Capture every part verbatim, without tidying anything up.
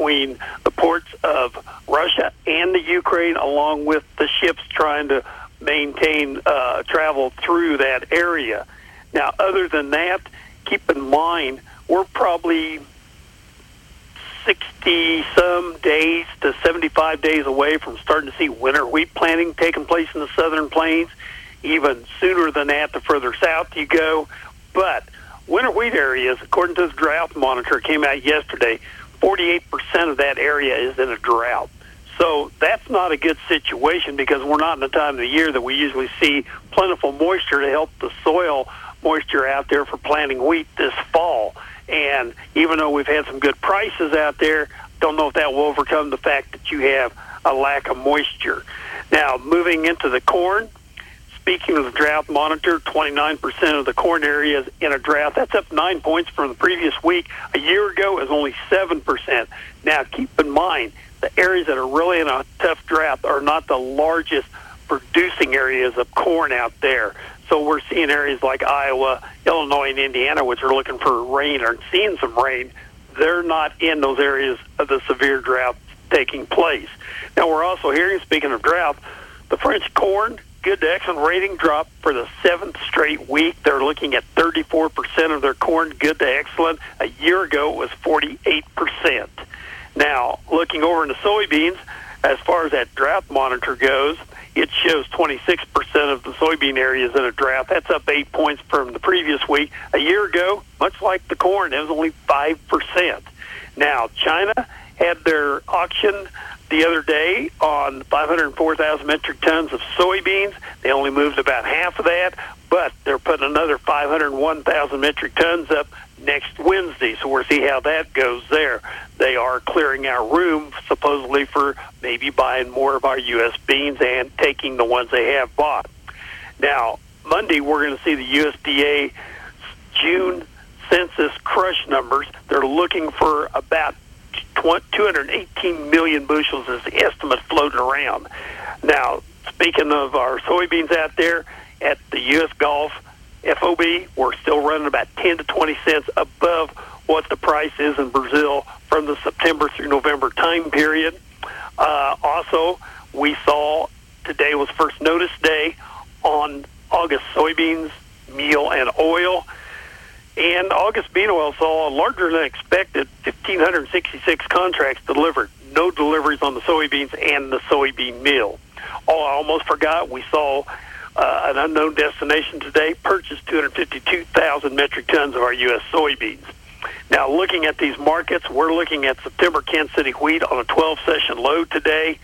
between the ports of Russia and the Ukraine, along with the ships trying to maintain uh, travel through that area. Now, other than that, keep in mind, we're probably sixty-some days to seventy-five days away from starting to see winter wheat planting taking place in the southern plains. Even sooner than that, the further south you go. But winter wheat areas, according to the drought monitor, came out yesterday, forty-eight percent of that area is in a drought. So that's not a good situation because we're not in the time of the year that we usually see plentiful moisture to help the soil moisture out there for planting wheat this fall. And even though we've had some good prices out there, don't know if that will overcome the fact that you have a lack of moisture. Now, moving into the corn, speaking of the drought monitor, twenty-nine percent of the corn area is in a drought. That's up nine points from the previous week. A year ago, it was only seven percent. Now, keep in mind, the areas that are really in a tough drought are not the largest producing areas of corn out there. So we're seeing areas like Iowa, Illinois, and Indiana, which are looking for rain or seeing some rain. They're not in those areas of the severe drought taking place. Now, we're also hearing, speaking of drought, the French corn good to excellent rating dropped for the seventh straight week. They're looking at thirty-four percent of their corn good to excellent. A year ago, it was forty-eight percent. Now, looking over into soybeans, as far as that drought monitor goes, it shows twenty-six percent of the soybean areas in a drought. That's up eight points from the previous week. A year ago, much like the corn, it was only five percent. Now, China had their auction the other day on five hundred four thousand metric tons of soybeans. They only moved about half of that, but they're putting another five hundred one thousand metric tons up next Wednesday, so we'll see how that goes there. They are clearing out room, supposedly, for maybe buying more of our U S beans and taking the ones they have bought. Now, Monday, we're going to see the U S D A June census crush numbers. They're looking for about two hundred eighteen million bushels is the estimate floating around. Now, speaking of our soybeans out there, at the U S Gulf F O B, we're still running about ten to twenty cents above what the price is in Brazil from the September through November time period. Uh, also, we saw today was first notice day on August soybeans, meal, and oil. And August bean oil saw a larger than expected one thousand five hundred sixty-six contracts delivered. No deliveries on the soybeans and the soybean meal. Oh, I almost forgot, we saw uh, an unknown destination today purchased two hundred fifty-two thousand metric tons of our U S soybeans. Now, looking at these markets, we're looking at September Kansas City wheat on a twelve-session low today.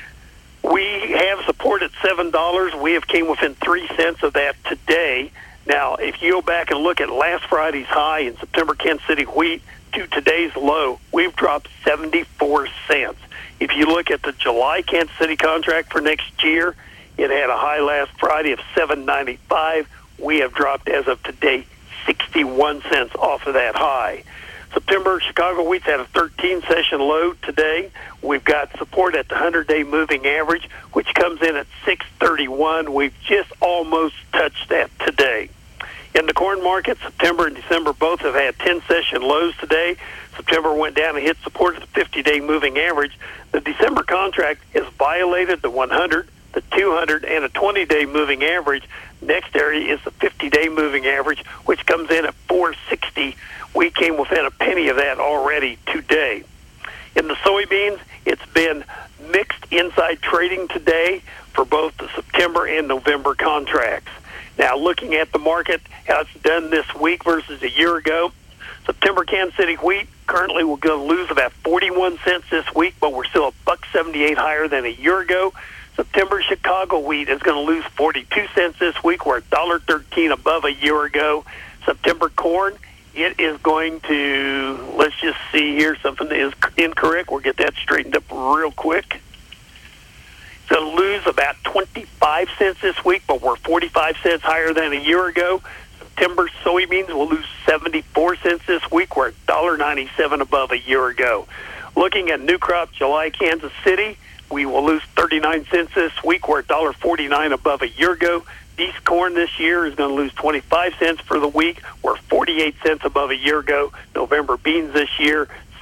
We have support at seven dollars. We have came within three cents of that today. Now, if you go back and look at last Friday's high in September Kansas City wheat to today's low, we've dropped seventy-four cents. If you look at the July Kansas City contract for next year, it had a high last Friday of seven ninety-five. We have dropped, as of today, sixty-one cents off of that high. September Chicago wheat's at a thirteen-session low today. We've got support at the hundred-day moving average, which comes in at six thirty-one. We've just almost touched that today. In the corn market, September and December both have had ten-session lows today. September went down and hit support at the fifty-day moving average. The December contract has violated the one hundred, the two hundred, and a twenty-day moving average. Next area is the fifty-day moving average, which comes in at four sixty. We came within a penny of that already today. In the soybeans, it's been mixed inside trading today for both the September and November contracts. Now, looking at the market, how it's done this week versus a year ago, September Kansas City wheat currently we're going to lose about forty-one cents this week, but we're still a buck seventy-eight higher than a year ago. September Chicago wheat is going to lose forty-two cents this week. We're a dollar thirteen above a year ago. September corn, it is going to, let's just see here, something is incorrect. We'll get that straightened up real quick. It's going to lose about twenty-five cents this week, but we're forty-five cents higher than a year ago. September soybeans will lose seventy-four cents this week. We're a dollar ninety-seven above a year ago. Looking at new crop July Kansas City, we will lose thirty-nine cents this week. We're a dollar forty-nine above a year ago. East corn this year is going to lose twenty-five cents for the week. We're forty-eight cents above a year ago. November beans this year,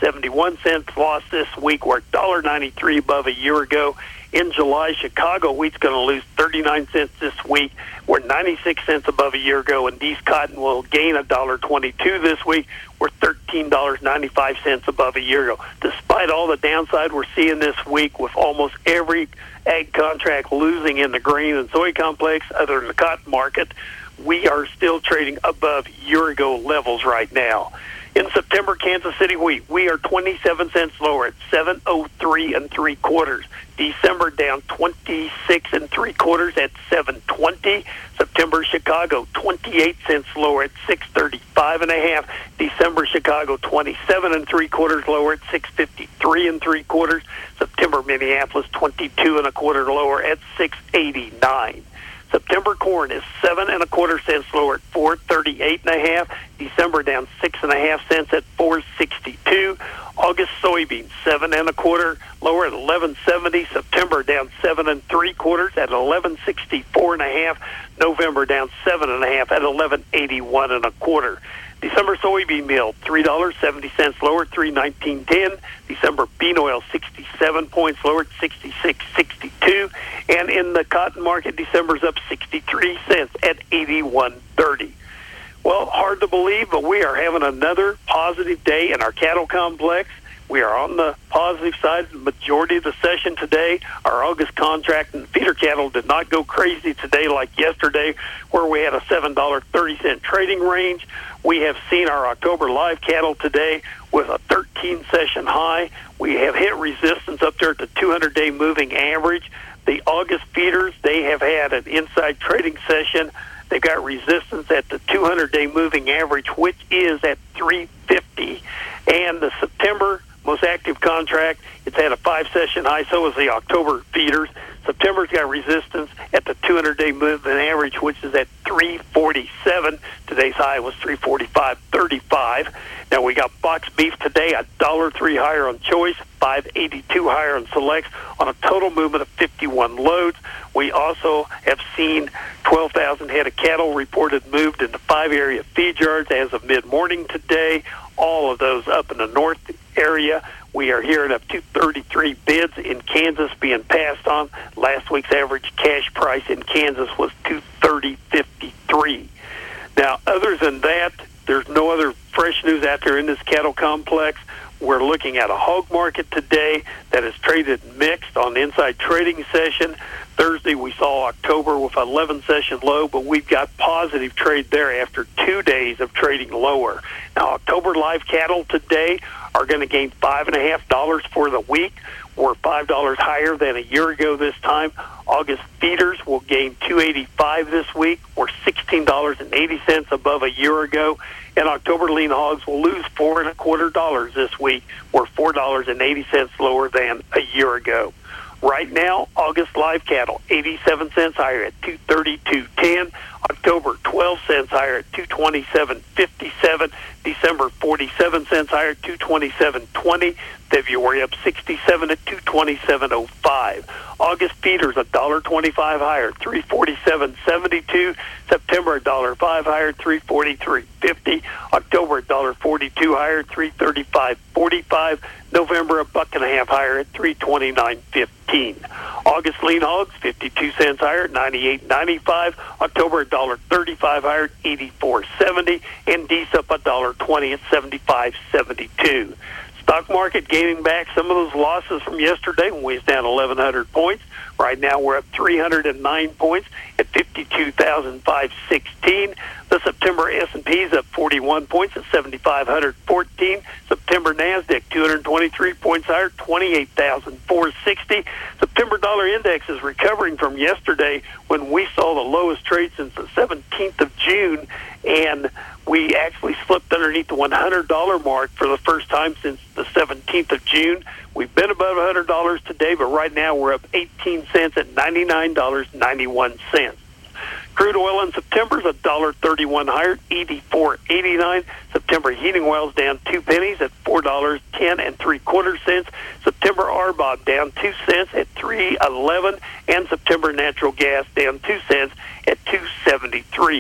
seventy-one cents lost this week. We're one dollar ninety-three above a year ago. In July, Chicago wheat's going to lose thirty-nine cents this week. We're ninety-six cents above a year ago, and East Cotton will gain one dollar twenty-two this week. We're thirteen dollars and ninety-five cents above a year ago. Despite all the downside we're seeing this week, with almost every ag contract losing in the grain and soy complex, other than the cotton market, we are still trading above year-ago levels right now. In September, Kansas City wheat, we are twenty-seven cents lower at seven oh three and three quarters. December down twenty-six and three quarters at seven twenty. September, Chicago, twenty-eight cents lower at six thirty-five and a half. December, Chicago, twenty-seven and three quarters lower at six fifty-three and three quarters. September, Minneapolis, twenty-two and a quarter lower at six eighty-nine. September corn is seven and a quarter cents lower at four thirty-eight and a half. December down six and a half cents at four sixty-two. August soybeans seven and a quarter lower at eleven seventy. September down seven and three quarters at eleven sixty-four and a half. November down seven and a half at eleven eighty-one and a quarter. December soybean meal, three dollars and seventy cents lower, three nineteen ten. December bean oil, sixty-seven points lower, sixty-six sixty-two. And in the cotton market, December's up sixty-three cents at eighty-one thirty. Well, hard to believe, but we are having another positive day in our cattle complex. We are on the positive side of the majority of the session today. Our August contract and feeder cattle did not go crazy today like yesterday, where we had a seven dollars and thirty cents trading range. We have seen our October live cattle today with a thirteen session high. We have hit resistance up there at the two hundred day moving average. The August feeders, they have had an inside trading session. They've got resistance at the two hundred day moving average, which is at three fifty. And the September most active contract, it's had a five-session high, so is the October feeders. September's got resistance at the two hundred day moving average, which is at three forty-seven. Today's high was three forty-five thirty-five. Now, we got box beef today, one dollar and three higher on choice, five eighty-two higher on selects, on a total movement of fifty-one loads. We also have seen twelve thousand head of cattle reported moved into five area feed yards as of mid-morning today. All of those up in the north area. We are hearing of two thirty-three bids in Kansas being passed on. Last week's average cash price in Kansas was two thirty fifty-three. Now, other than that, there's no other fresh news out there in this cattle complex. We're looking at a hog market today that is traded mixed on the inside trading session. Thursday, we saw October with an eleven session low, but we've got positive trade there after two days of trading lower. Now, October live cattle today are going to gain five and a half dollars for the week. We're five dollars higher than a year ago this time. August feeders will gain two eighty-five this week. We're sixteen dollars and eighty cents above a year ago. And October lean hogs will lose four and a quarter dollars this week. We're four dollars and eighty cents lower than a year ago. Right now, August live cattle, eighty-seven cents higher at two thirty-two ten. October, twelve cents higher at two twenty-seven fifty-seven. December, forty-seven cents higher at two twenty-seven twenty. February up sixty-seven at two twenty-seven oh five. August feeders, one dollar and twenty-five higher, three forty-seven seventy-two. September, one dollar and five higher, three forty-three fifty. October, one dollar and forty-two higher, three thirty-five forty-five. November, a buck and a half higher at three twenty-nine fifteen. August lean hogs, fifty-two cents higher at ninety-eight ninety-five. October, one dollar and thirty-five higher at eighty-four seventy. And D S U P, one dollar and twenty at seventy-five seventy-two. Stock market gaining back some of those losses from yesterday when we was down eleven hundred points. Right now we're up three hundred nine points at fifty-two thousand five hundred sixteen. The September S and P is up forty-one points at seven thousand five hundred fourteen. September NASDAQ two hundred twenty-three points higher, twenty-eight thousand four hundred sixty. September dollar index is recovering from yesterday when we saw the lowest trade since the seventeenth of June, and we actually slipped underneath the one hundred dollar mark for the first time since the seventeenth of June. We've been above one hundred dollars today, but right now we're up eighteen cents at ninety-nine dollars and ninety-one cents. Crude oil in September is one dollar and thirty-one cents higher, eighty-four eighty-nine. September heating oil is down two pennies at four dollars and ten and three quarter cents. September R B O B down two cents at three eleven, and September natural gas down two cents at two seventy-three.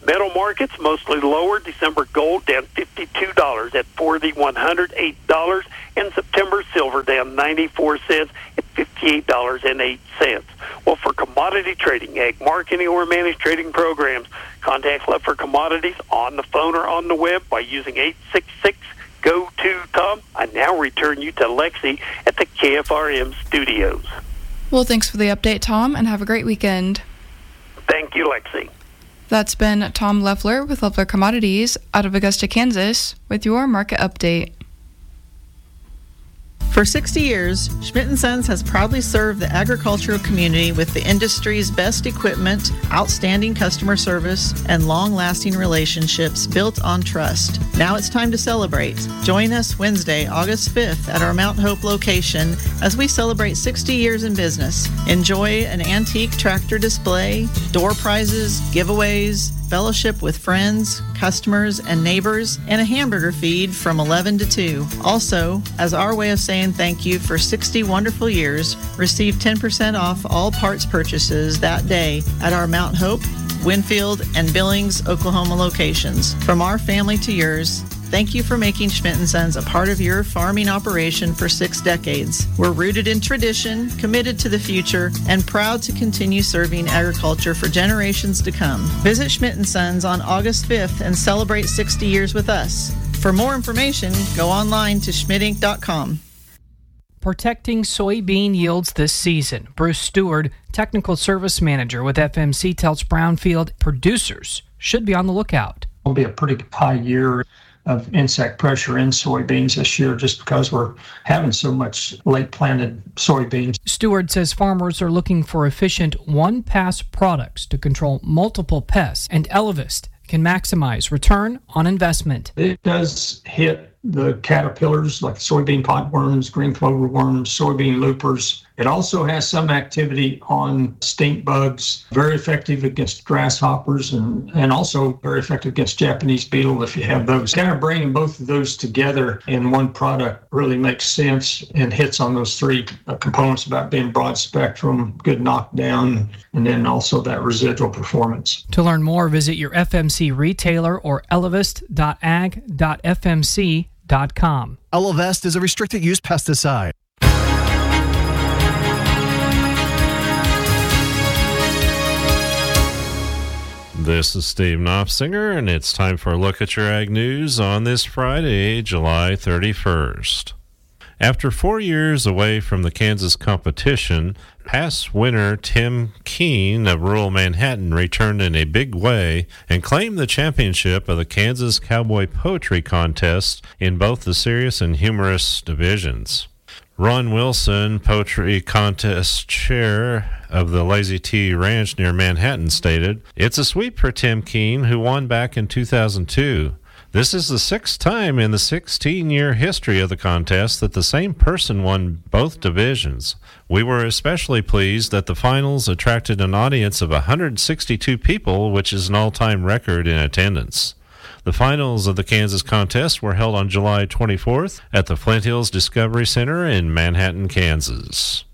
Metal markets mostly lower. December gold down fifty-two dollars at four thousand one hundred eight dollars, and September silver down ninety-four cents at fifty-eight dollars and eight cents. Well, for commodity trading, ag marketing, or managed trading programs, contact Leffler Commodities on the phone or on the web by using eight six six, G O two, T O M. I now return you to Lexi at the K F R M studios. Well, thanks for the update, Tom, and have a great weekend. Thank you, Lexi. That's been Tom Leffler with Leffler Commodities out of Augusta, Kansas, with your market update. For sixty years, Schmidt and Sons has proudly served the agricultural community with the industry's best equipment, outstanding customer service, and long-lasting relationships built on trust. Now it's time to celebrate. Join us Wednesday, August fifth at our Mount Hope location as we celebrate sixty years in business. Enjoy an antique tractor display, door prizes, giveaways, fellowship with friends, customers, and neighbors, and a hamburger feed from eleven to two. Also, as our way of saying thank you for sixty wonderful years, receive ten percent off all parts purchases that day at our Mount Hope, Winfield, and Billings, Oklahoma locations. From our family to yours, thank you for making Schmidt and Sons a part of your farming operation for six decades. We're rooted in tradition, committed to the future, and proud to continue serving agriculture for generations to come. Visit Schmidt and Sons on August fifth and celebrate sixty years with us. For more information, go online to schmidt inc dot com. Protecting soybean yields this season. Bruce Stewart, Technical Service Manager with F M C, tells Brownfield producers should be on the lookout. It'll be a pretty high year of insect pressure in soybeans this year just because we're having so much late planted soybeans. Stewart says farmers are looking for efficient one-pass products to control multiple pests, and Elevist can maximize return on investment. It does hit the caterpillars like soybean podworms, green clover worms, soybean loopers. It also has some activity on stink bugs, very effective against grasshoppers, and, and also very effective against Japanese beetle if you have those. Kind of bringing both of those together in one product really makes sense and hits on those three uh, components about being broad spectrum, good knockdown, and then also that residual performance. To learn more, visit your F M C retailer or elevist dot ag dot f m c dot com. Elevest is a restricted use pesticide. This is Steve Knopfsinger, and it's time for a look at your ag news on this Friday, July thirty-first. After four years away from the Kansas competition, past winner Tim Keene of rural Manhattan returned in a big way and claimed the championship of the Kansas Cowboy Poetry Contest in both the serious and humorous divisions. Ron Wilson, Poetry Contest Chair of the Lazy T Ranch near Manhattan, stated, "It's a sweep for Tim Keene, who won back in two thousand two. This is the sixth time in the sixteen-year history of the contest that the same person won both divisions. We were especially pleased that the finals attracted an audience of one hundred sixty-two people, which is an all-time record in attendance." The finals of the Kansas contest were held on July twenty-fourth at the Flint Hills Discovery Center in Manhattan, Kansas.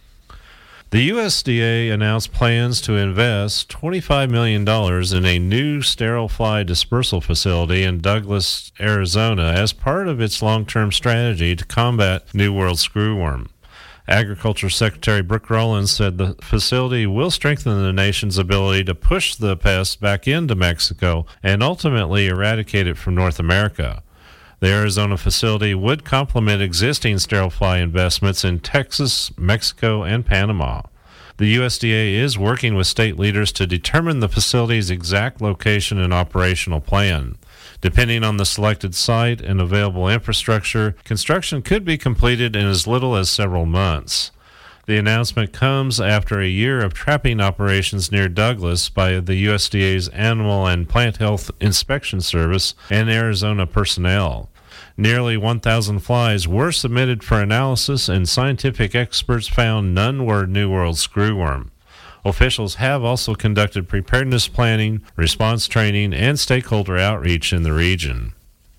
The U S D A announced plans to invest twenty-five million dollars in a new sterile fly dispersal facility in Douglas, Arizona, as part of its long-term strategy to combat New World screwworm. Agriculture Secretary Brooke Rollins said the facility will strengthen the nation's ability to push the pest back into Mexico and ultimately eradicate it from North America. The Arizona facility would complement existing sterile fly investments in Texas, Mexico, and Panama. The U S D A is working with state leaders to determine the facility's exact location and operational plan. Depending on the selected site and available infrastructure, construction could be completed in as little as several months. The announcement comes after a year of trapping operations near Douglas by the U S D A's Animal and Plant Health Inspection Service and Arizona personnel. Nearly one thousand flies were submitted for analysis, and scientific experts found none were New World screwworm. Officials have also conducted preparedness planning, response training, and stakeholder outreach in the region.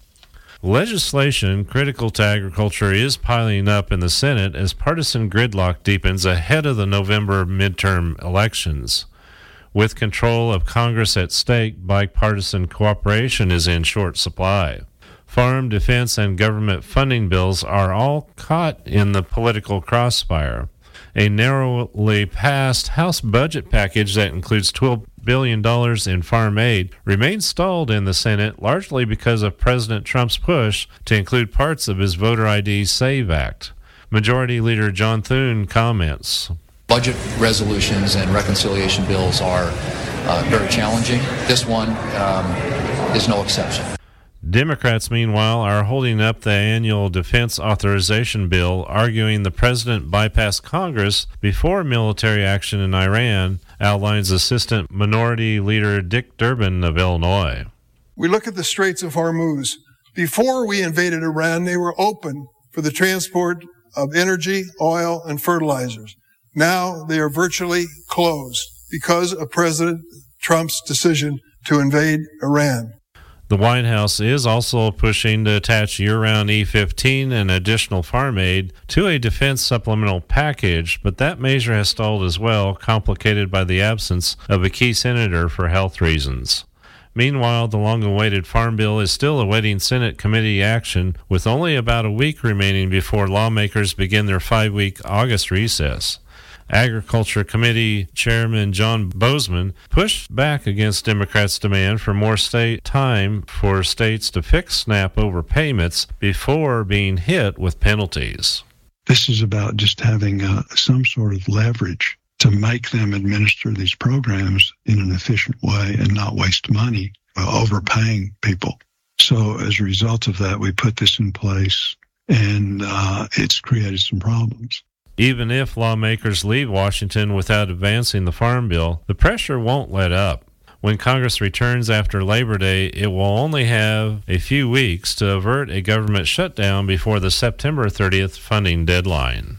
Legislation critical to agriculture is piling up in the Senate as partisan gridlock deepens ahead of the November midterm elections. With control of Congress at stake, bipartisan cooperation is in short supply. Farm, defense, and government funding bills are all caught in the political crossfire. A narrowly passed House budget package that includes twelve billion dollars in farm aid remains stalled in the Senate, largely because of President Trump's push to include parts of his voter I D SAVE Act. Majority Leader John Thune comments. Budget resolutions and reconciliation bills are uh, very challenging. This one um, is no exception. Democrats, meanwhile, are holding up the annual defense authorization bill, arguing the president bypassed Congress before military action in Iran, outlines Assistant Minority Leader Dick Durbin of Illinois. We look at the Straits of Hormuz. Before we invaded Iran, they were open for the transport of energy, oil, and fertilizers. Now they are virtually closed because of President Trump's decision to invade Iran. The White House is also pushing to attach year-round E fifteen and additional farm aid to a defense supplemental package, but that measure has stalled as well, complicated by the absence of a key senator for health reasons. Meanwhile, the long-awaited Farm Bill is still awaiting Senate committee action, with only about a week remaining before lawmakers begin their five-week August recess. Agriculture Committee Chairman John Bozeman pushed back against Democrats' demand for more state time for states to fix SNAP overpayments before being hit with penalties. This is about just having uh, some sort of leverage to make them administer these programs in an efficient way and not waste money uh, overpaying people. So as a result of that, we put this in place, and uh, it's created some problems. Even if lawmakers leave Washington without advancing the Farm Bill, the pressure won't let up. When Congress returns after Labor Day, it will only have a few weeks to avert a government shutdown before the September thirtieth funding deadline.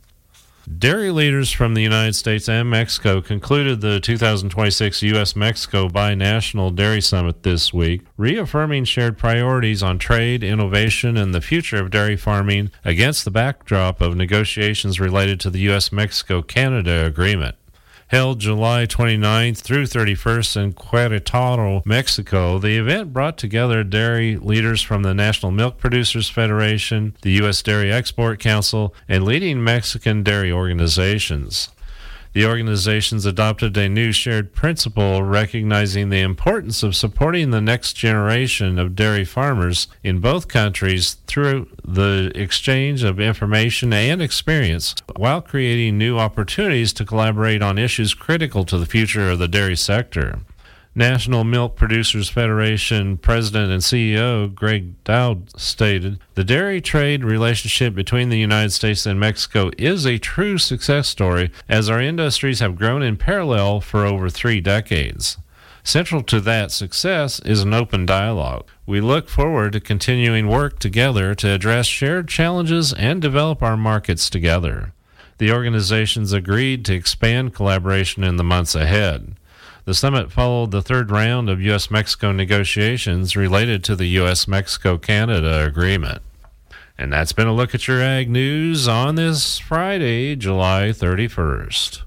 Dairy leaders from the United States and Mexico concluded the two thousand twenty-six U S Mexico Binational Dairy Summit this week, reaffirming shared priorities on trade, innovation, and the future of dairy farming against the backdrop of negotiations related to the U S Mexico Canada Agreement. Held July twenty-ninth through thirty-first in Querétaro, Mexico, the event brought together dairy leaders from the National Milk Producers Federation, the U S Dairy Export Council, and leading Mexican dairy organizations. The organizations adopted a new shared principle recognizing the importance of supporting the next generation of dairy farmers in both countries through the exchange of information and experience, while creating new opportunities to collaborate on issues critical to the future of the dairy sector. National Milk Producers Federation President and C E O Greg Dowd stated, "The dairy trade relationship between the United States and Mexico is a true success story, as our industries have grown in parallel for over three decades. Central to that success is an open dialogue. We look forward to continuing work together to address shared challenges and develop our markets together." The organizations agreed to expand collaboration in the months ahead. The summit followed the third round of U S Mexico negotiations related to the U S Mexico Canada Agreement. And that's been a look at your ag news on this Friday, July thirty-first.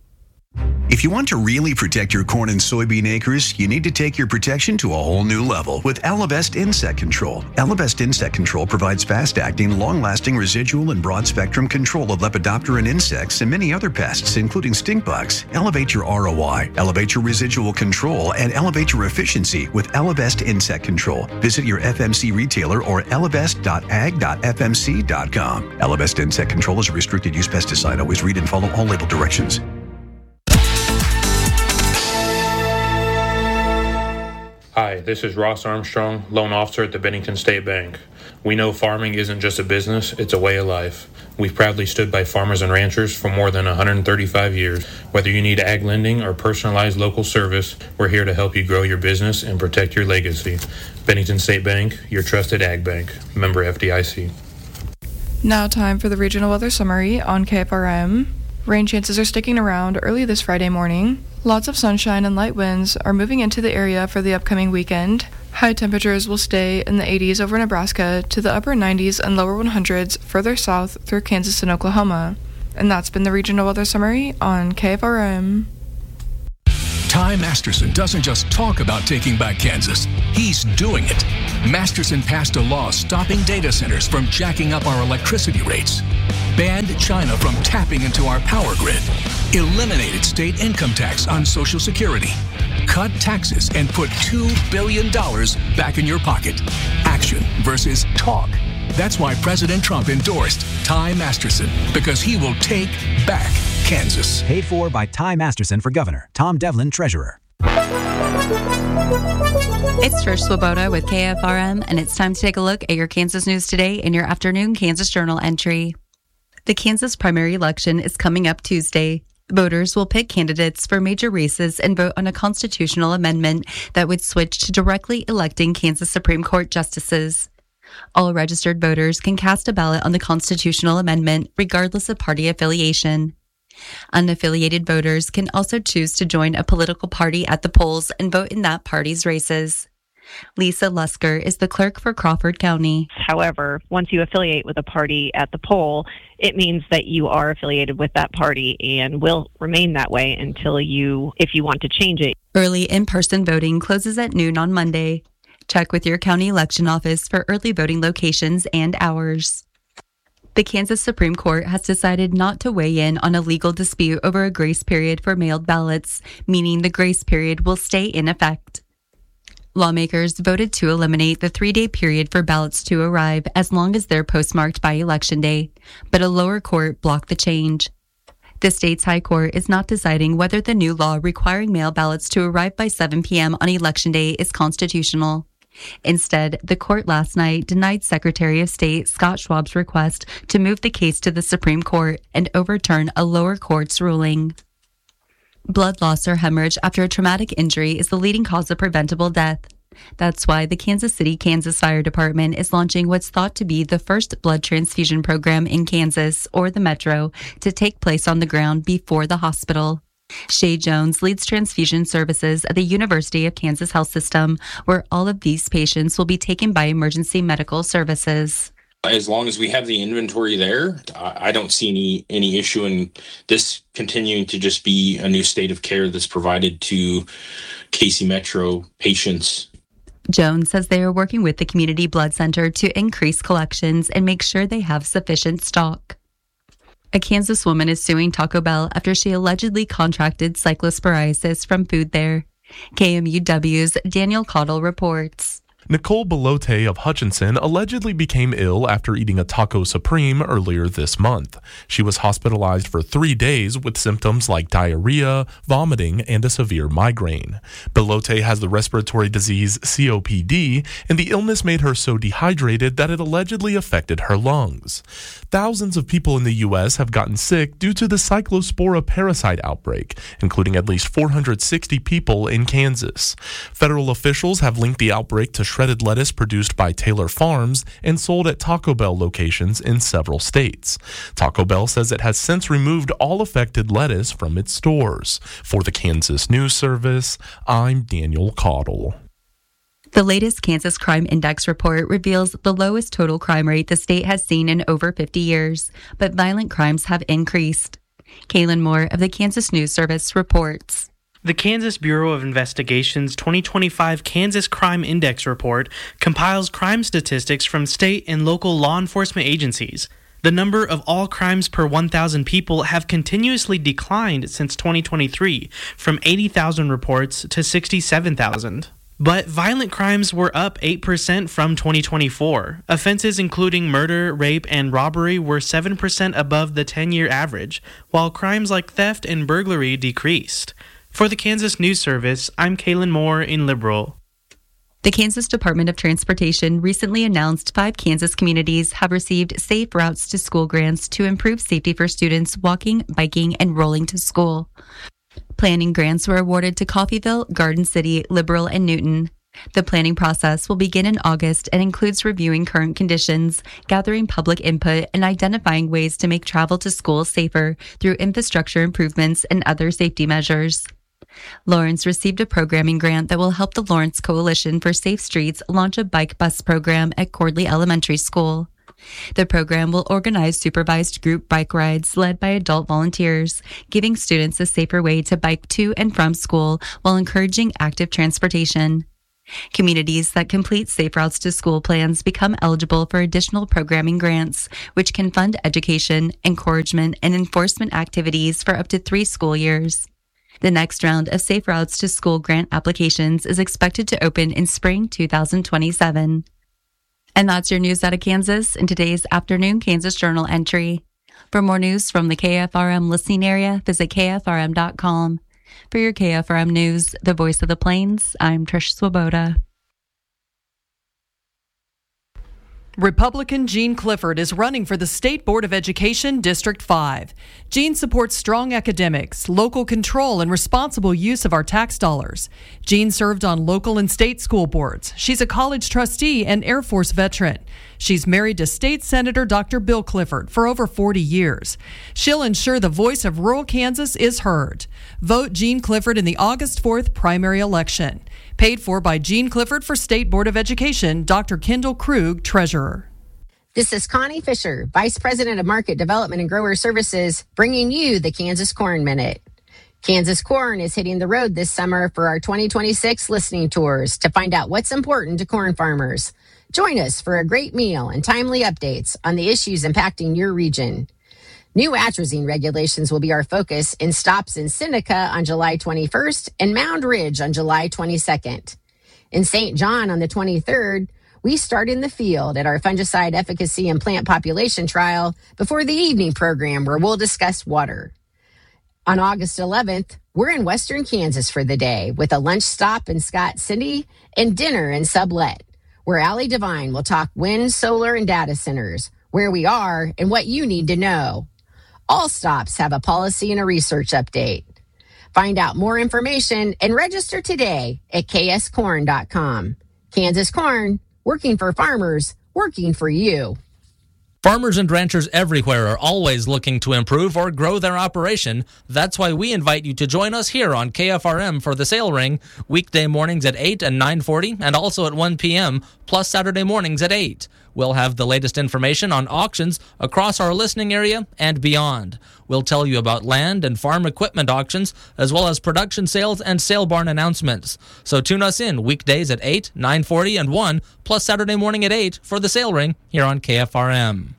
If you want to really protect your corn and soybean acres, you need to take your protection to a whole new level with Elevest Insect Control. Elevest Insect Control provides fast-acting, long-lasting residual and broad-spectrum control of Lepidoptera insects and many other pests, including stink bugs. Elevate your R O I, elevate your residual control, and elevate your efficiency with Elevest Insect Control. Visit your F M C retailer or elevest dot ag dot f m c dot com. Elevest Insect Control is a restricted-use pesticide. Always read and follow all label directions. Hi, this is Ross Armstrong, loan officer at the Bennington State Bank. We know farming isn't just a business, it's a way of life. We've proudly stood by farmers and ranchers for more than one hundred thirty-five years. Whether you need ag lending or personalized local service, we're here to help you grow your business and protect your legacy. Bennington State Bank, your trusted ag bank. Member F D I C. Now time for the regional weather summary on K F R M. Rain chances are sticking around early this Friday morning. Lots of sunshine and light winds are moving into the area for the upcoming weekend. High temperatures will stay in the eighties over Nebraska to the upper nineties and lower hundreds further south through Kansas and Oklahoma. And that's been the regional weather summary on K F R M. Ty Masterson doesn't just talk about taking back Kansas, he's doing it. Masterson passed a law stopping data centers from jacking up our electricity rates, banned China from tapping into our power grid, eliminated state income tax on Social Security, cut taxes, and put two billion dollars back in your pocket. Action versus talk. That's why President Trump endorsed Ty Masterson, because he will take back Kansas. Paid for by Ty Masterson for governor, Tom Devlin, treasurer. It's Trish Swoboda with K F R M, and it's time to take a look at your Kansas news today in your afternoon Kansas Journal entry. The Kansas primary election is coming up Tuesday. Voters will pick candidates for major races and vote on a constitutional amendment that would switch to directly electing Kansas Supreme Court justices. All registered voters can cast a ballot on the constitutional amendment, regardless of party affiliation. Unaffiliated voters can also choose to join a political party at the polls and vote in that party's races. Lisa Lusker is the clerk for Crawford County. However, once you affiliate with a party at the poll, it means that you are affiliated with that party and will remain that way until you, if you want to change it. Early in-person voting closes at noon on Monday. Check with your county election office for early voting locations and hours. The Kansas Supreme Court has decided not to weigh in on a legal dispute over a grace period for mailed ballots, meaning the grace period will stay in effect. Lawmakers voted to eliminate the three-day period for ballots to arrive as long as they're postmarked by Election Day, but a lower court blocked the change. The state's high court is not deciding whether the new law requiring mail ballots to arrive by seven p.m. on Election Day is constitutional. Instead, the court last night denied Secretary of State Scott Schwab's request to move the case to the Supreme Court and overturn a lower court's ruling. Blood loss or hemorrhage after a traumatic injury is the leading cause of preventable death. That's why the Kansas City, Kansas Fire Department is launching what's thought to be the first blood transfusion program in Kansas, or the Metro, to take place on the ground before the hospital. Shay Jones leads transfusion services at the University of Kansas Health System, where all of these patients will be taken by emergency medical services. As long as we have the inventory there, I don't see any any issue in this continuing to just be a new state of care that's provided to K C Metro patients. Jones says they are working with the Community Blood Center to increase collections and make sure they have sufficient stock. A Kansas woman is suing Taco Bell after she allegedly contracted cyclosporiasis from food there. K M U W's Daniel Cottle reports. Nicole Belote of Hutchinson allegedly became ill after eating a Taco Supreme earlier this month. She was hospitalized for three days with symptoms like diarrhea, vomiting, and a severe migraine. Belote has the respiratory disease C O P D, and the illness made her so dehydrated that it allegedly affected her lungs. Thousands of people in the U S have gotten sick due to the Cyclospora parasite outbreak, including at least four hundred sixty people in Kansas. Federal officials have linked the outbreak to shredded lettuce produced by Taylor Farms and sold at Taco Bell locations in several states. Taco Bell says it has since removed all affected lettuce from its stores. For the Kansas News Service, I'm Daniel Cottle. The latest Kansas Crime Index report reveals the lowest total crime rate the state has seen in over fifty years, but violent crimes have increased. Kaylin Moore of the Kansas News Service reports. The Kansas Bureau of Investigation's twenty twenty-five Kansas Crime Index report compiles crime statistics from state and local law enforcement agencies. The number of all crimes per one thousand people have continuously declined since twenty twenty-three, from eighty thousand reports to sixty-seven thousand. But violent crimes were up eight percent from twenty twenty-four. Offenses including murder, rape, and robbery were seven percent above the ten-year average, while crimes like theft and burglary decreased. For the Kansas News Service, I'm Kaylin Moore in Liberal. The Kansas Department of Transportation recently announced five Kansas communities have received Safe Routes to School grants to improve safety for students walking, biking, and rolling to school. Planning grants were awarded to Coffeyville, Garden City, Liberal, and Newton. The planning process will begin in August and includes reviewing current conditions, gathering public input, and identifying ways to make travel to school safer through infrastructure improvements and other safety measures. Lawrence received a programming grant that will help the Lawrence Coalition for Safe Streets launch a bike bus program at Cordley Elementary School. The program will organize supervised group bike rides led by adult volunteers, giving students a safer way to bike to and from school while encouraging active transportation. Communities that complete Safe Routes to School plans become eligible for additional programming grants, which can fund education, encouragement, and enforcement activities for up to three school years. The next round of Safe Routes to School grant applications is expected to open in spring two thousand twenty-seven. And that's your news out of Kansas in today's afternoon Kansas Journal entry. For more news from the K F R M listening area, visit K F R M dot com. For your K F R M News, the voice of the Plains, I'm Trish Swoboda. Republican Jean Clifford is running for the State Board of Education District five. Jean supports strong academics, local control, and responsible use of our tax dollars. Jean served on local and state school boards. She's a college trustee and Air Force veteran. She's married to State Senator Doctor Bill Clifford for over forty years. She'll ensure the voice of rural Kansas is heard. Vote Jean Clifford in the August fourth primary election. Paid for by Jean Clifford for State Board of Education, Doctor Kendall Krug, Treasurer. This is Connie Fisher, Vice President of Market Development and Grower Services, bringing you the Kansas Corn Minute. Kansas Corn is hitting the road this summer for our twenty twenty-six listening tours to find out what's important to corn farmers. Join us for a great meal and timely updates on the issues impacting your region. New atrazine regulations will be our focus in stops in Seneca on July twenty-first and Mound Ridge on July twenty-second. In Saint John on the twenty-third, we start in the field at our fungicide efficacy and plant population trial before the evening program where we'll discuss water. On August eleventh, we're in Western Kansas for the day with a lunch stop in Scott City and dinner in Sublet, where Allie Devine will talk wind, solar, and data centers, where we are and what you need to know. All stops have a policy and a research update. Find out more information and register today at K S corn dot com. Kansas Corn, working for farmers, working for you. Farmers and ranchers everywhere are always looking to improve or grow their operation. That's why we invite you to join us here on K F R M for the Sale Ring, weekday mornings at eight and nine forty, and also at one p.m., plus Saturday mornings at eight. We'll have the latest information on auctions across our listening area and beyond. We'll tell you about land and farm equipment auctions, as well as production sales and sale barn announcements. So tune us in weekdays at eight, nine forty, and one, plus Saturday morning at eight for the Sale Ring here on K F R M.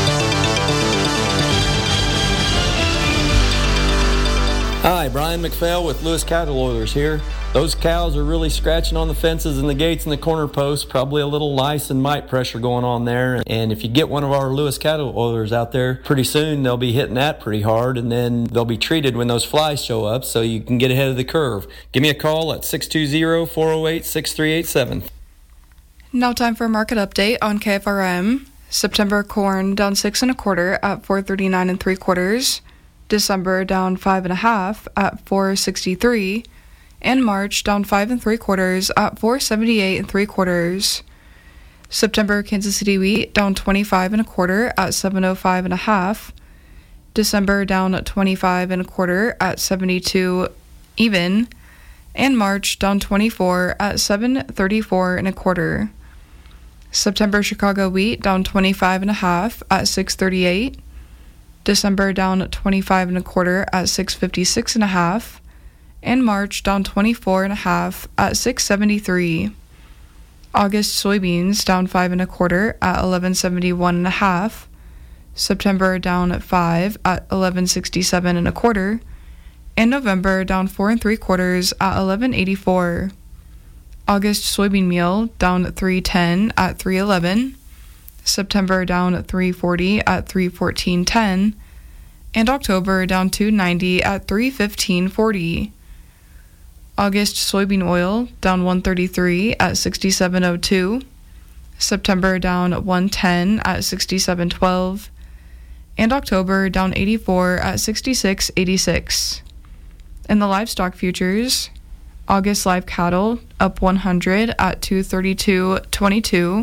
Hi, Brian McPhail with Lewis Cattle Oilers here. Those cows are really scratching on the fences and the gates and the corner posts, probably a little lice and mite pressure going on there. And if you get one of our Lewis Cattle Oilers out there, pretty soon they'll be hitting that pretty hard, and then they'll be treated when those flies show up so you can get ahead of the curve. Give me a call at six two zero, four oh eight, six three eight seven. Now time for a market update on K F R M. September corn down six and a quarter at four thirty-nine and three quarters. December down five and a half at four sixty-three, and March down five and three quarters at four seventy-eight and three quarters. September Kansas City wheat down twenty-five and a quarter at seven oh five and a half. December down twenty-five and a quarter at seventy-two even, and March down twenty-four at seven thirty-four and a quarter. September Chicago wheat down twenty-five and a half at six thirty-eight. December down twenty-five and a quarter at six fifty-six and a half, and March down twenty-four and a half at six seventy-three. August soybeans down five and a quarter at eleven seventy-one and a half. September down at five at eleven sixty-seven and a quarter, and November down four and three quarters at eleven eighty-four. August soybean meal down three ten at three eleven. September down at three forty at three fourteen ten, and October down two ninety at three fifteen forty. August soybean oil down one thirty-three at sixty-seven oh two. September down one ten at sixty-seven twelve, and October down eighty-four at sixty-six eighty-six. In the livestock futures, August live cattle up one hundred at two thirty-two twenty-two.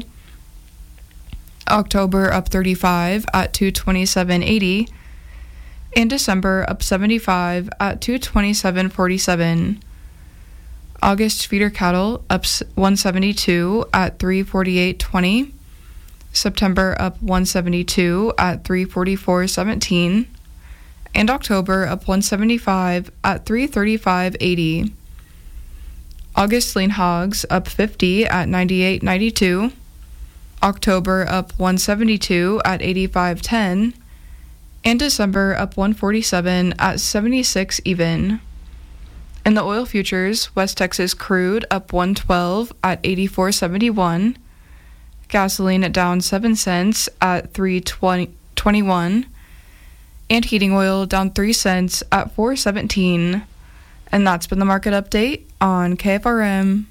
October up thirty-five at two twenty-seven eighty, and December up seventy-five at two twenty-seven forty-seven. August feeder cattle up one seventy-two at three forty-eight twenty. September up one seventy-two at three forty-four seventeen, and October up one seventy-five at three thirty-five eighty. August lean hogs up fifty at ninety-eight ninety-two. October up one seventy-two at eighty-five ten, and December up one forty-seven at seventy-six even. In the oil futures, West Texas crude up one twelve at eighty-four seventy-one, gasoline down seven cents at three twenty-one, and heating oil down three cents at four seventeen. And that's been the market update on K F R M.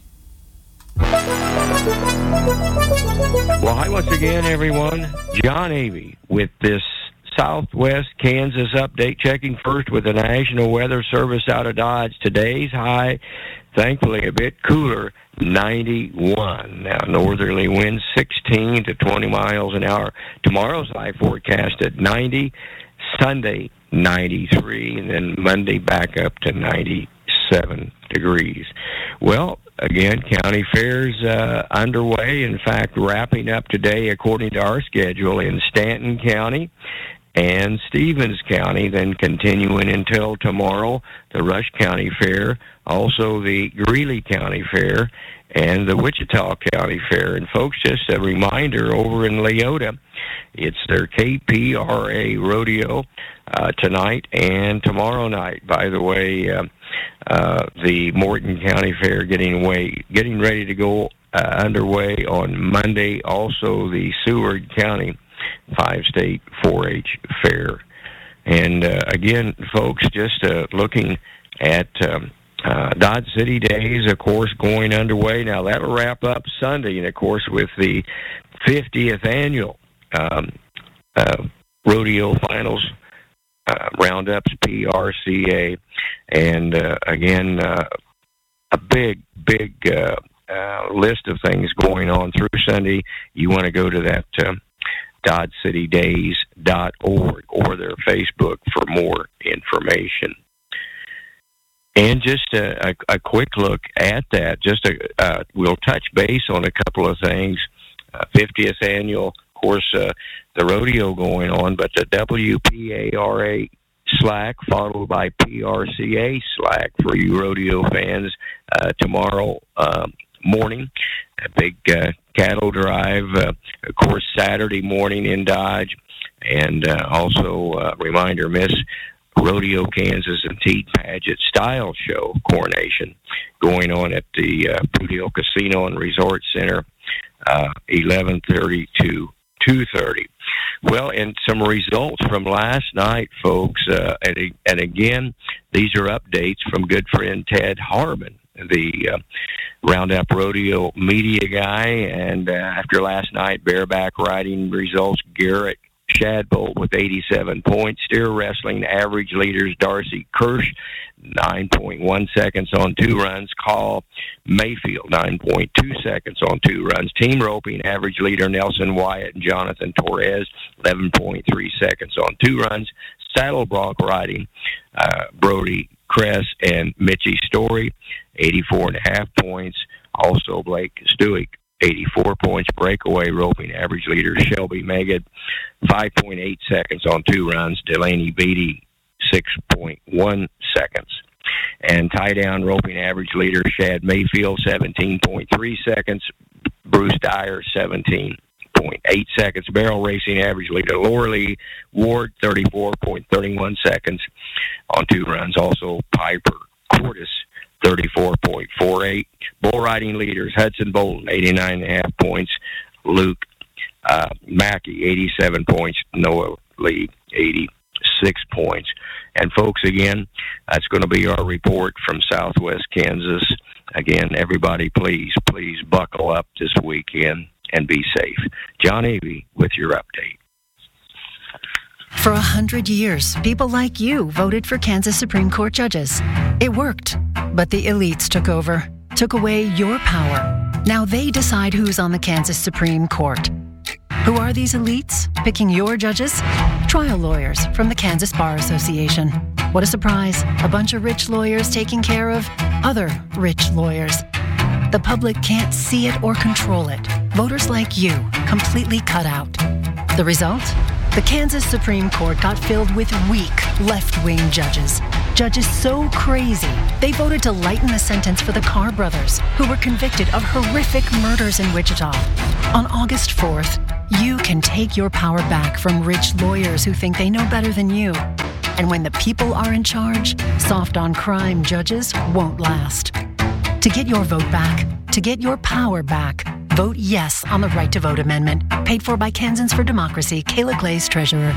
Well, hi once again, everyone. John Avey with this Southwest Kansas update, checking first with the National Weather Service out of Dodge. Today's high, thankfully a bit cooler, ninety-one. Now, northerly winds sixteen to twenty miles an hour. Tomorrow's high forecast at ninety, Sunday ninety-three, and then Monday back up to ninety-seven degrees. Well, again, county fairs uh, underway. In fact, wrapping up today according to our schedule in Stanton County and Stevens County, then continuing until tomorrow, the Rush County Fair, also the Greeley County Fair, and the Wichita County Fair. And folks, just a reminder, over in Leota, it's their K P R A rodeo uh, tonight and tomorrow night. By the way, uh, uh, the Morton County Fair getting away, getting ready to go uh, underway on Monday. Also, the Seward County five-state four H fair. And uh, again, folks, just uh, looking at um, uh, Dodge City Days, of course, going underway. Now, that'll wrap up Sunday, and of course, with the fiftieth annual um, uh, rodeo finals, uh, roundups, P R C A, and uh, again, uh, a big, big uh, uh, list of things going on through Sunday. You want to go to that um, dodge city days dot org or their Facebook for more information. And just a, a, a quick look at that. Just a, uh, we'll touch base on a couple of things. Uh, fiftieth annual, of course, uh, the rodeo going on, but the W P A R A slack followed by P R C A slack for you rodeo fans uh, tomorrow um, morning. A big uh, cattle drive, uh, of course, Saturday morning in Dodge, and uh, also uh, reminder, Miss Rodeo Kansas and Teed Pageant Style Show coronation going on at the uh, Boot Hill Casino and Resort Center, uh, eleven thirty to two thirty. Well, and some results from last night, folks, uh, and, and again, these are updates from good friend Ted Harmon, the uh, Roundup Rodeo media guy, and uh, after last night, bareback riding results, Garrett Shadbolt with eighty-seven points. Steer wrestling average leaders, Darcy Kirsch, nine point one seconds on two runs. Call Mayfield, nine point two seconds on two runs. Team roping average leader, Nelson Wyatt and Jonathan Torres, eleven point three seconds on two runs. Saddle bronc riding, uh, Brody Kress and Mitchie Story, eighty-four and a half points. Also Blake Stewick, eighty-four points. Breakaway roping average leader, Shelby Megad, five point eight seconds on two runs. Delaney Beatty, six point one seconds. And tie-down roping average leader, Shad Mayfield, seventeen point three seconds. Bruce Dyer, seventeen point eight seconds. Barrel racing average leader, Laura Ward, thirty-four point three one seconds on two runs. Also Piper Cortis, thirty-four point four eight. Bull riding leaders, Hudson Bolton, eighty-nine and a half points. Luke uh, Mackey, eighty-seven points. Noah Lee, eighty-six points. And folks, again, that's going to be our report from Southwest Kansas. Again, everybody, please, please buckle up this weekend and be safe. John Avey with your update. For a hundred years, people like you voted for Kansas Supreme Court judges. It worked, but the elites took over, took away your power. Now they decide who's on the Kansas Supreme Court. Who are these elites picking your judges? Trial lawyers from the Kansas Bar Association. What a surprise, a bunch of rich lawyers taking care of other rich lawyers. The public can't see it or control it, voters like you completely cut out. The result? The Kansas Supreme Court got filled with weak, left-wing judges. Judges so crazy, they voted to lighten the sentence for the Carr brothers, who were convicted of horrific murders in Wichita. On August fourth, you can take your power back from rich lawyers who think they know better than you. And when the people are in charge, soft-on-crime judges won't last. To get your vote back, to get your power back, vote yes on the Right to Vote Amendment. Paid for by Kansans for Democracy, Kayla Glaze, Treasurer.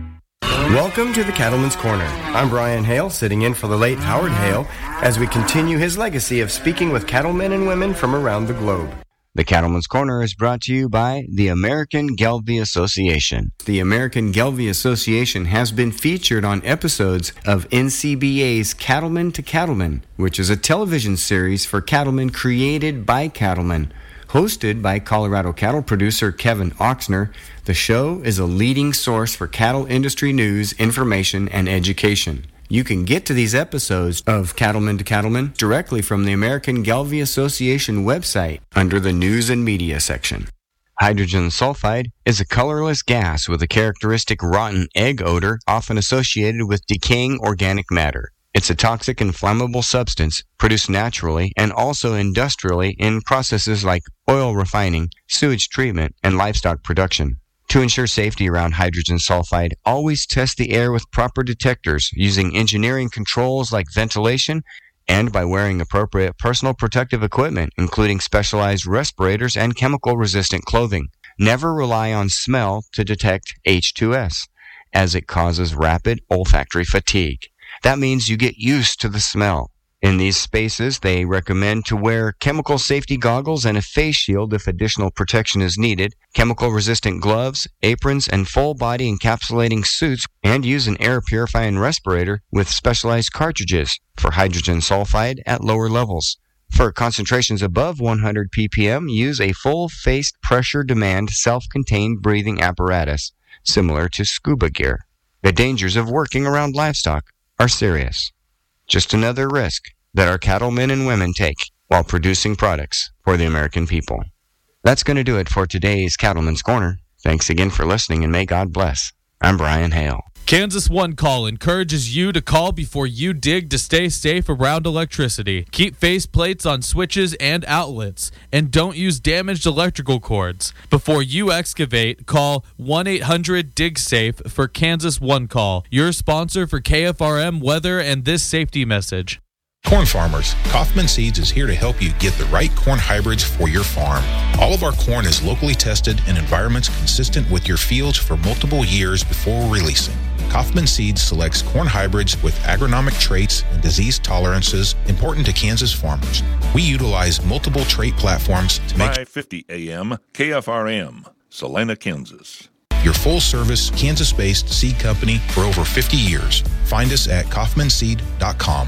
Welcome to the Cattleman's Corner. I'm Brian Hale, sitting in for the late Howard Hale, as we continue his legacy of speaking with cattlemen and women from around the globe. The Cattleman's Corner is brought to you by the American Gelbvieh Association. The American Gelbvieh Association has been featured on episodes of N C B A's Cattleman to Cattleman, which is a television series for cattlemen created by cattlemen. Hosted by Colorado cattle producer Kevin Oxner, the show is a leading source for cattle industry news, information, and education. You can get to these episodes of Cattleman to Cattleman directly from the American Gelbvieh Association website under the News and Media section. Hydrogen sulfide is a colorless gas with a characteristic rotten egg odor often associated with decaying organic matter. It's a toxic and flammable substance produced naturally and also industrially in processes like oil refining, sewage treatment, and livestock production. To ensure safety around hydrogen sulfide, always test the air with proper detectors using engineering controls like ventilation and by wearing appropriate personal protective equipment, including specialized respirators and chemical-resistant clothing. Never rely on smell to detect H two S, as it causes rapid olfactory fatigue. That means you get used to the smell. In these spaces, they recommend to wear chemical safety goggles and a face shield if additional protection is needed, chemical-resistant gloves, aprons, and full-body encapsulating suits, and use an air-purifying respirator with specialized cartridges for hydrogen sulfide at lower levels. For concentrations above one hundred p p m, use a full-face pressure demand self-contained breathing apparatus, similar to scuba gear. The dangers of working around livestock are serious. Just another risk that our cattlemen and women take while producing products for the American people. That's going to do it for today's Cattleman's Corner. Thanks again for listening, and may God bless. I'm Brian Hale. Kansas One Call encourages you to call before you dig to stay safe around electricity. Keep face plates on switches and outlets, and don't use damaged electrical cords. Before you excavate, call one eight hundred dig safe for Kansas One Call, your sponsor for K F R M weather and this safety message. Corn farmers, Kaufman Seeds is here to help you get the right corn hybrids for your farm. All of our corn is locally tested in environments consistent with your fields for multiple years before releasing. Kaufman Seeds selects corn hybrids with agronomic traits and disease tolerances important to Kansas farmers. We utilize multiple trait platforms to make five fifty A M K F R M, Salina, Kansas. Your full-service, Kansas-based seed company for over fifty years. Find us at kaufman seed dot com.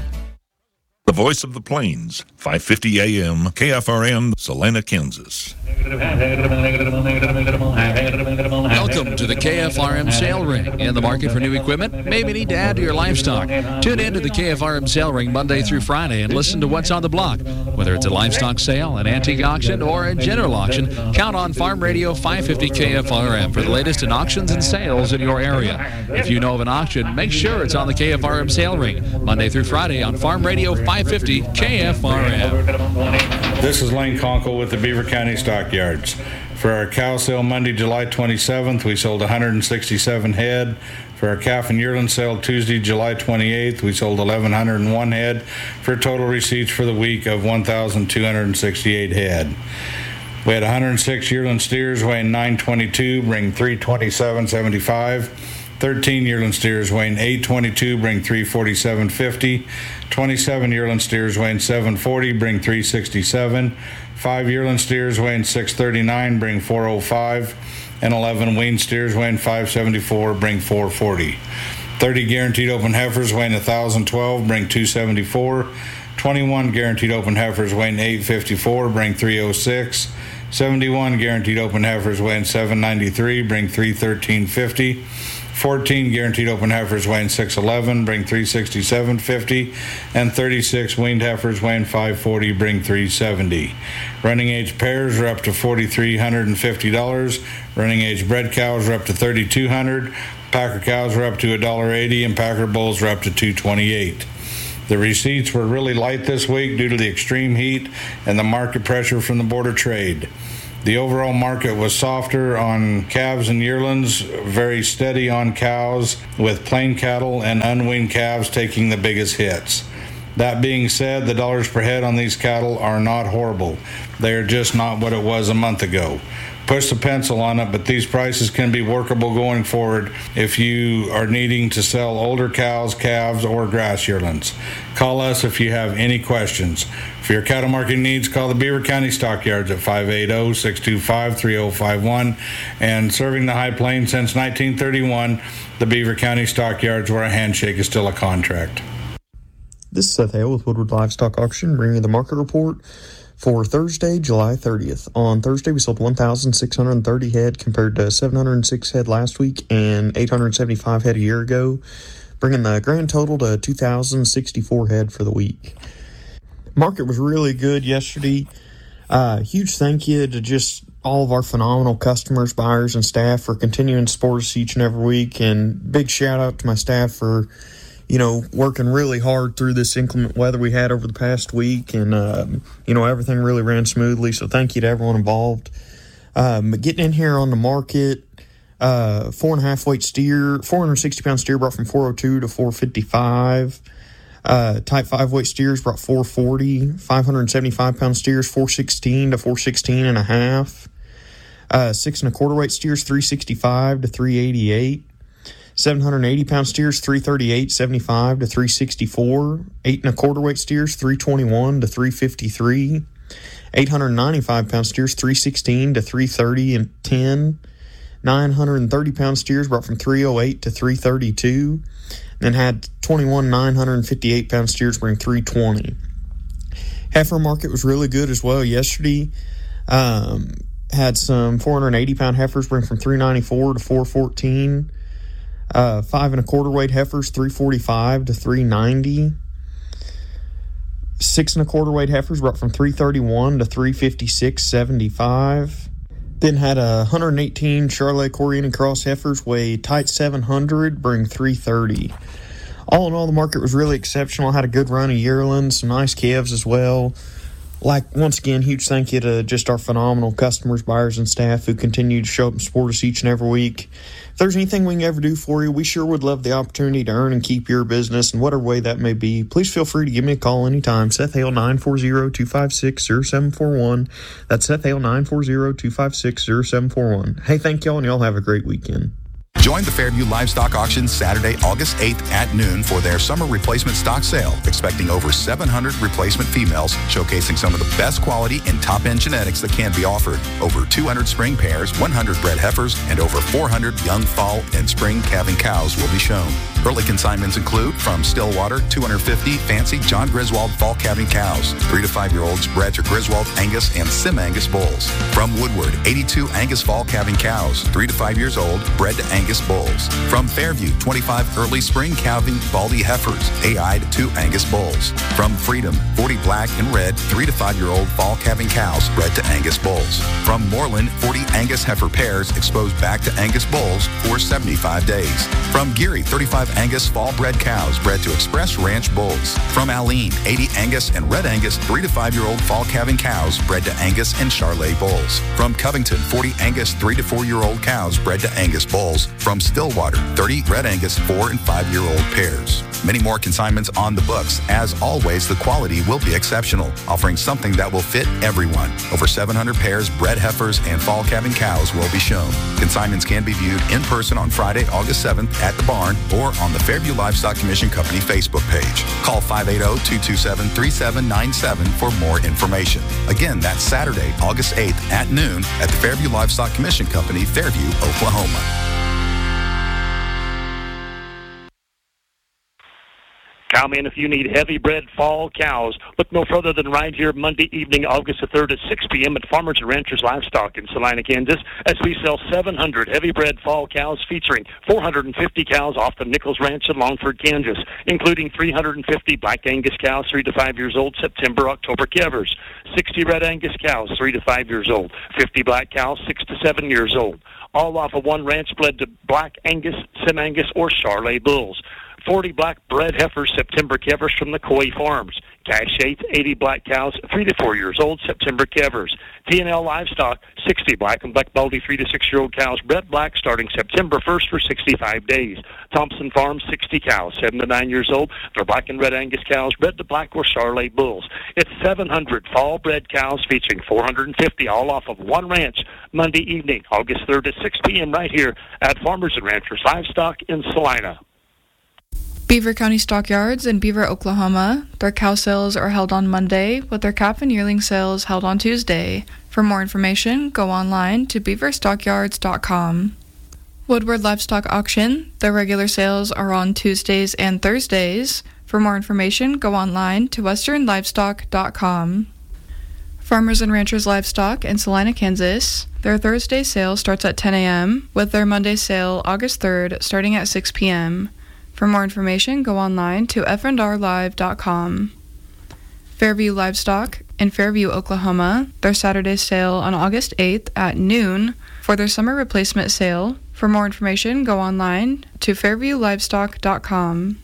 The voice of the plains, five fifty A M K F R M, Salina, Kansas. Welcome to the K F R M Sale Ring. In the market for new equipment? Maybe need to add to your livestock. Tune in to the K F R M Sale Ring Monday through Friday and listen to what's on the block. Whether it's a livestock sale, an antique auction, or a general auction, count on Farm Radio five fifty K F R M for the latest in auctions and sales in your area. If you know of an auction, make sure it's on the K F R M Sale Ring Monday through Friday on Farm Radio five fifty K F R M. This is Lane Conkle with the Beaver County Stockyards. For our cow sale Monday, July twenty-seventh, we sold one hundred sixty-seven head. For our calf and yearling sale Tuesday, July twenty-eighth, we sold eleven oh one head for total receipts for the week of one thousand two hundred sixty-eight head. We had one hundred six yearling steers weighing nine twenty-two, bring three twenty-seven seventy-five. thirteen yearling steers weighing eight twenty-two, bring three forty-seven fifty. twenty-seven yearling steers weighing seven forty, bring three sixty-seven. five yearling steers weighing six thirty-nine, bring four oh five. And eleven wean steers weighing five seventy-four, bring four forty. thirty guaranteed open heifers weighing one thousand twelve, bring two seventy-four. twenty-one guaranteed open heifers weighing eight fifty-four, bring three oh six. seventy-one guaranteed open heifers weighing seven ninety-three, bring three thirteen fifty. fourteen guaranteed open heifers weighing six eleven, bring three sixty-seven fifty, and thirty-six weaned heifers weighing five forty, bring three seventy. Running age pairs are up to four thousand three hundred fifty dollars. Running age bred cows are up to three thousand two hundred dollars. Packer cows are up to one dollar eighty, and Packer bulls are up to two twenty-eight. The receipts were really light this week due to the extreme heat and the market pressure from the border trade. The overall market was softer on calves and yearlings, very steady on cows, with plain cattle and unweaned calves taking the biggest hits. That being said, the dollars per head on these cattle are not horrible. They are just not what it was a month ago. Push the pencil on it, but these prices can be workable going forward if you are needing to sell older cows, calves, or grass yearlings. Call us if you have any questions. For your cattle marketing needs, call the Beaver County Stockyards at five eight zero, six two five, three zero five one. And serving the High Plains since nineteen thirty-one, the Beaver County Stockyards, where a handshake is still a contract. This is Seth Hale with Woodward Livestock Auction, bringing you the market report for Thursday, July thirtieth. On Thursday, we sold one thousand six hundred thirty head compared to seven hundred six head last week and eight hundred seventy-five head a year ago, bringing the grand total to two thousand sixty-four head for the week. Market was really good yesterday. Uh, huge thank you to just all of our phenomenal customers, buyers, and staff for continuing to support us each and every week. And big shout out to my staff for, you know, working really hard through this inclement weather we had over the past week. And, um, you know, everything really ran smoothly. So thank you to everyone involved. Um, getting in here on the market, uh, four and a half weight steer, four hundred sixty pound steer brought from four oh two to four fifty-five. Uh, type five weight steers brought four forty, five hundred seventy-five pound steers, four sixteen to four sixteen and a half. Uh, six and a quarter weight steers, three sixty-five to three eighty-eight. seven hundred eighty pound steers, three thirty-eight seventy-five to three sixty-four. Eight and a quarter weight steers, three twenty-one to three fifty-three. eight hundred ninety-five pound steers, three sixteen to three thirty and ten. nine hundred thirty pound steers brought from three oh eight to three thirty-two. Then had twenty-one nine hundred fifty-eight pound steers bring three twenty. Heifer market was really good as well yesterday. Um, had some four hundred eighty pound heifers bring from three ninety-four to four fourteen. Uh, five and a quarter weight heifers, three forty-five to three ninety. Six and a quarter weight heifers brought from three thirty-one to three fifty-six seventy-five. Then had a one hundred eighteen Charolais Coriander Cross heifers weigh tight seven hundred, bring three thirty. All in all, the market was really exceptional. Had a good run of yearlings, some nice calves as well. Like, once again, huge thank you to just our phenomenal customers, buyers, and staff who continue to show up and support us each and every week. If there's anything we can ever do for you, we sure would love the opportunity to earn and keep your business in whatever way that may be. Please feel free to give me a call anytime. Seth Hale, nine four zero, two five six, zero seven four one. That's Seth Hale, nine four zero, two five six, zero seven four one. Hey, thank y'all, and y'all have a great weekend. Join the Fairview Livestock Auction Saturday, August eighth at noon for their summer replacement stock sale, expecting over seven hundred replacement females, showcasing some of the best quality and top-end genetics that can be offered. Over two hundred spring pairs, one hundred bred heifers, and over four hundred young fall and spring calving cows will be shown. Early consignments include from Stillwater, two hundred fifty fancy John Griswold fall calving cows, three to five year olds bred to Griswold Angus and Sim Angus bulls. From Woodward, eighty-two Angus fall calving cows, three to five years old, bred to Angus bulls. From Fairview, twenty-five early spring calving Baldy heifers, A I'd to Angus bulls. From Freedom, forty black and red, three to five year old fall calving cows, bred to Angus bulls. From Moreland, forty Angus heifer pairs exposed back to Angus bulls for seventy-five days. From Geary, thirty-five Angus fall bred cows bred to Express Ranch bulls. From Alene, eighty Angus and Red Angus three to five year old fall calving cows bred to Angus and Charolais bulls. From Covington, forty Angus three to four year old cows bred to Angus bulls. From Stillwater, thirty Red Angus four and five year old pairs. Many more consignments on the books. As always, the quality will be exceptional, offering something that will fit everyone. Over seven hundred pairs, bred heifers, and fall calving cows will be shown. Consignments can be viewed in person on Friday, August seventh at the barn or on the Fairview Livestock Commission Company Facebook page. Call five eight zero, two two seven, three seven nine seven for more information. Again, that's Saturday, August eighth at noon at the Fairview Livestock Commission Company, Fairview, Oklahoma. Cowman, if you need heavy-bred fall cows, look no further than right here Monday evening, August the third at six p.m. at Farmers and Ranchers Livestock in Salina, Kansas, as we sell seven hundred heavy-bred fall cows featuring four hundred fifty cows off the Nichols Ranch in Longford, Kansas, including three hundred fifty Black Angus cows, three to five years old, September, October calvers, sixty Red Angus cows, three to five years old, fifty Black cows, six to seven years old, all off of one ranch bred to Black Angus, Sim-Angus, or Charolais bulls. forty black bred heifers, September calvers from the Coy Farms. Cash eighth, eighty black cows, three to four years old, September calvers. T and L Livestock, sixty black and black baldy three to six year old cows, bred black starting September first for sixty-five days. Thompson Farms, sixty cows, seven to nine years old. They're black and red Angus cows, bred to black or Charolais bulls. It's seven hundred fall bred cows featuring four hundred fifty all off of one ranch Monday evening, August third at six p.m. right here at Farmers and Ranchers Livestock in Salina. Beaver County Stockyards in Beaver, Oklahoma. Their cow sales are held on Monday, with their calf and yearling sales held on Tuesday. For more information, go online to beaver stockyards dot com. Woodward Livestock Auction. Their regular sales are on Tuesdays and Thursdays. For more information, go online to western livestock dot com. Farmers and Ranchers Livestock in Salina, Kansas. Their Thursday sale starts at ten a.m., with their Monday sale August third starting at six p.m. For more information, go online to f and r live dot com. Fairview Livestock in Fairview, Oklahoma. Their Saturday sale on August eighth at noon for their summer replacement sale. For more information, go online to fairview livestock dot com.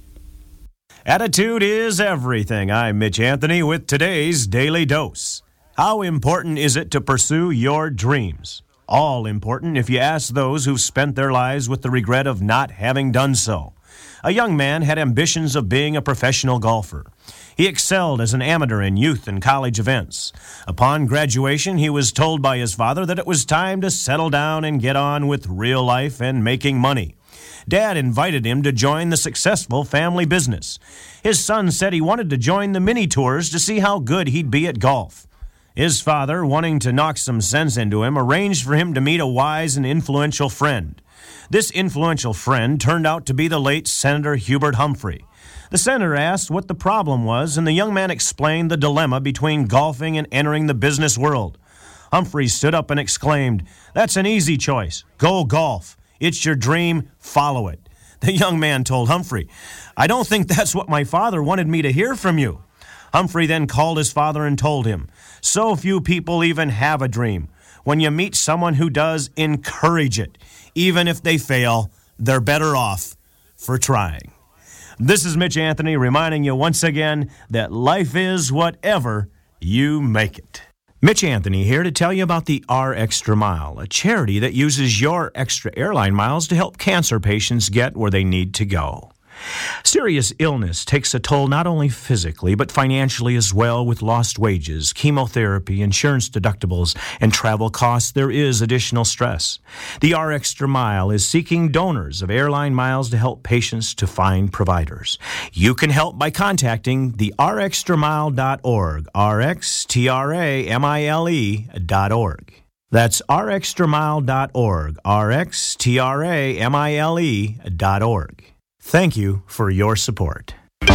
Attitude is everything. I'm Mitch Anthony with today's Daily Dose. How important is it to pursue your dreams? All important if you ask those who've spent their lives with the regret of not having done so. A young man had ambitions of being a professional golfer. He excelled as an amateur in youth and college events. Upon graduation, he was told by his father that it was time to settle down and get on with real life and making money. Dad invited him to join the successful family business. His son said he wanted to join the mini tours to see how good he'd be at golf. His father, wanting to knock some sense into him, arranged for him to meet a wise and influential friend. This influential friend turned out to be the late Senator Hubert Humphrey. The senator asked what the problem was, and the young man explained the dilemma between golfing and entering the business world. Humphrey stood up and exclaimed, "That's an easy choice. Go golf. It's your dream. Follow it." The young man told Humphrey, "I don't think that's what my father wanted me to hear from you." Humphrey then called his father and told him, "So few people even have a dream. When you meet someone who does, encourage it. Even if they fail, they're better off for trying." This is Mitch Anthony reminding you once again that life is whatever you make it. Mitch Anthony here to tell you about the R Extra Mile, a charity that uses your extra airline miles to help cancer patients get where they need to go. Serious illness takes a toll not only physically, but financially as well. With lost wages, chemotherapy, insurance deductibles, and travel costs, there is additional stress. The R Extra Mile is seeking donors of airline miles to help patients to find providers. You can help by contacting the r extra mile dot org, R X T R A M I L E dot org. That's r extra mile dot org, R X T R A M I L E dot org. Thank you for your support.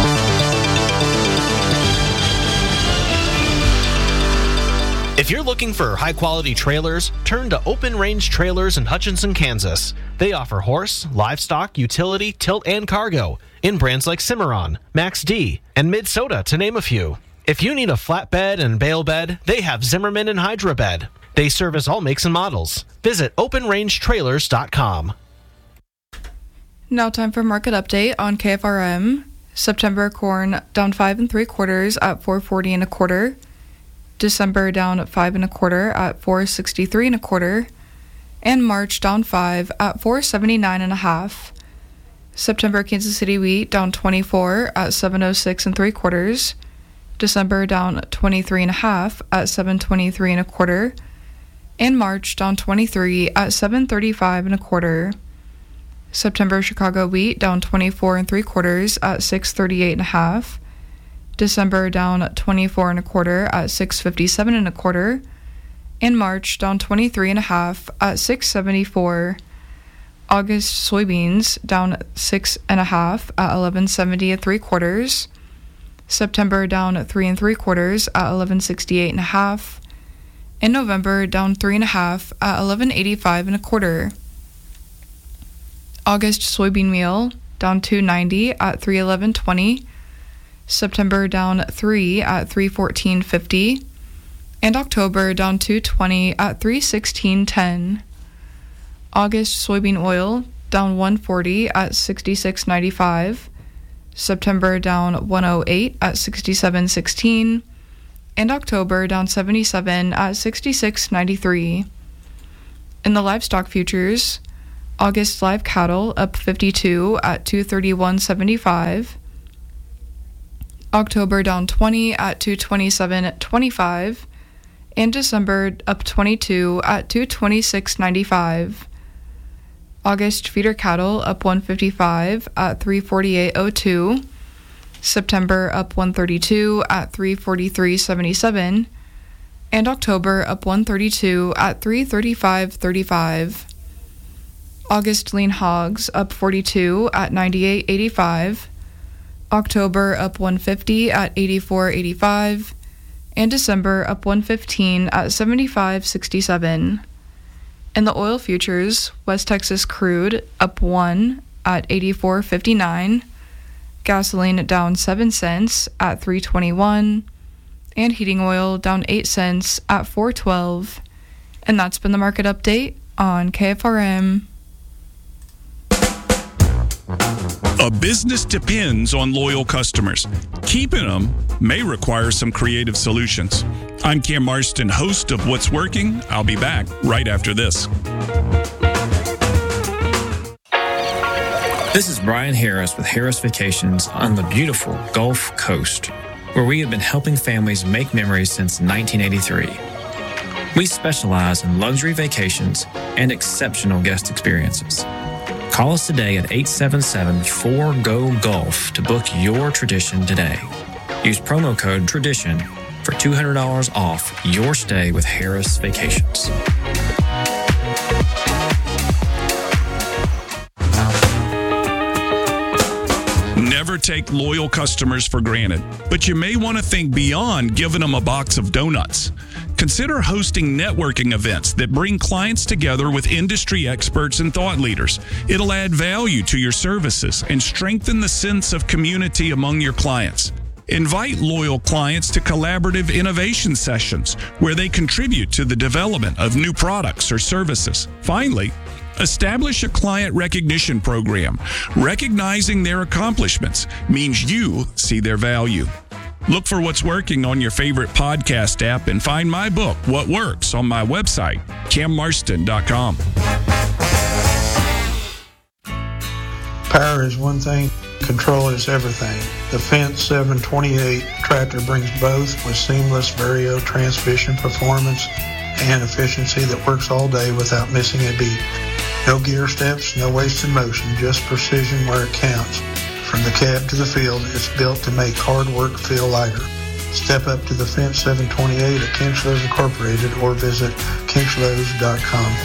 If you're looking for high-quality trailers, turn to Open Range Trailers in Hutchinson, Kansas. They offer horse, livestock, utility, tilt, and cargo in brands like Cimarron, Max D, and Mid-Soda, to name a few. If you need a flatbed and bale bed, they have Zimmerman and Hydra Bed. They service all makes and models. Visit open range trailers dot com. Now time for market update on K F R M. September corn down five and three quarters at four forty and a quarter. December down at five and a quarter at four sixty three and a quarter, and March down five at four seventy nine and a half. September Kansas City wheat down twenty four at seven oh six and three quarters. December down twenty three and a half at seven twenty three and a quarter, and March down twenty three at seven thirty five and a quarter. September Chicago wheat down twenty-four and three quarters at six thirty-eight and a half. December down twenty-four and a quarter at six fifty-seven and a quarter. And March down twenty-three and a half at six seventy-four. August soybeans down six and a half at eleven seventy and three quarters. September down three and three quarters at eleven sixty-eight and a half. In November down three and a half at eleven eighty-five and a quarter. August soybean meal down two ninety at three eleven twenty. September down three at three fourteen fifty. And October down two twenty at three sixteen ten. August soybean oil down one forty at sixty-six ninety-five. September down one oh eight at sixty-seven sixteen. And October down seventy-seven at sixty-six ninety-three. In the livestock futures, August live cattle up fifty-two at two thirty-one seventy-five. October down twenty at two twenty-seven twenty-five. And December up twenty-two at two twenty-six ninety-five. August feeder cattle up one fifty-five at three forty-eight oh two. September up one thirty-two at three forty-three seventy-seven. And October up one thirty-two at three thirty-five thirty-five. August lean hogs up forty-two at ninety-eight eighty-five. October up one fifty at eighty-four eighty-five. And December up one fifteen at seventy-five sixty-seven. In the oil futures, West Texas crude up one at eighty-four fifty-nine. Gasoline down seven cents at three twenty-one. And heating oil down eight cents at four twelve. And that's been the market update on K F R M. A business depends on loyal customers. Keeping them may require some creative solutions. I'm Cam Marston, host of What's Working. I'll be back right after this. This is Brian Harris with Harris Vacations on the beautiful Gulf Coast, where we have been helping families make memories since nineteen eighty-three. We specialize in luxury vacations and exceptional guest experiences. Call us today at eight seven seven, four G O, Gulf to book your tradition today. Use promo code TRADITION for two hundred dollars off your stay with Harris Vacations. Never take loyal customers for granted, but you may want to think beyond giving them a box of donuts. Consider hosting networking events that bring clients together with industry experts and thought leaders. It'll add value to your services and strengthen the sense of community among your clients. Invite loyal clients to collaborative innovation sessions where they contribute to the development of new products or services. Finally, establish a client recognition program. Recognizing their accomplishments means you see their value. Look for What's Working on your favorite podcast app and find my book, What Works, on my website, cam marston dot com. Power is one thing, control is everything. The Fendt seven twenty-eight tractor brings both with seamless Vario transmission performance and efficiency that works all day without missing a beat. No gear steps, no wasted motion, just precision where it counts. From the cab to the field, it's built to make hard work feel lighter. Step up to the Fendt seven twenty-eight at Kinchlows Incorporated or visit kinchlows dot com.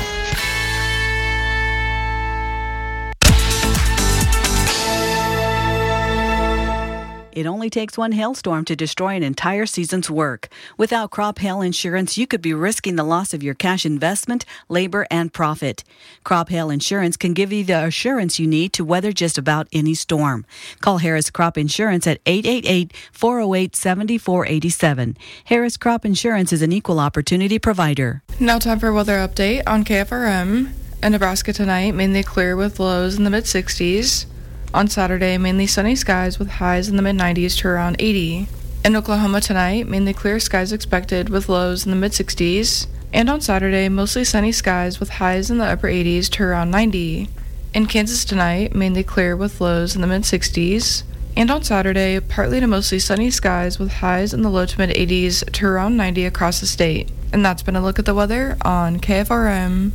It only takes one hailstorm to destroy an entire season's work. Without crop hail insurance, you could be risking the loss of your cash investment, labor, and profit. Crop hail insurance can give you the assurance you need to weather just about any storm. Call Harris Crop Insurance at eight eight eight, four oh eight, seven four eight seven. Harris Crop Insurance is an equal opportunity provider. Now time for a weather update on K F R M. In Nebraska tonight, mainly clear with lows in the mid sixties. On Saturday, mainly sunny skies with highs in the mid nineties to around eighty. In Oklahoma tonight, mainly clear skies expected with lows in the mid sixties. And on Saturday, mostly sunny skies with highs in the upper eighties to around ninety. In Kansas tonight, mainly clear with lows in the mid sixties. And on Saturday, partly to mostly sunny skies with highs in the low to mid eighties to around ninety across the state. And that's been a look at the weather on K F R M.